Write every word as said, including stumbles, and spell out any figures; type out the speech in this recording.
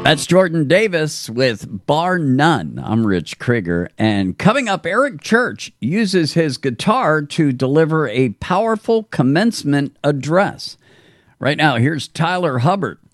That's Jordan Davis with Bar None. I'm Rich Krieger. And coming up, Eric Church uses his guitar to deliver a powerful commencement address. Right now, here's Tyler Hubbard.